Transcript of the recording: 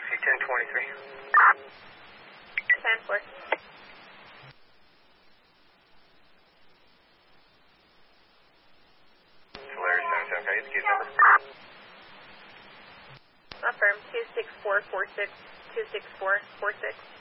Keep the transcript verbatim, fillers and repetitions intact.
taxi ten twenty-three. ten four. Solaris seven seven, can I get the case number? Affirm, two six four four six, two six four four six.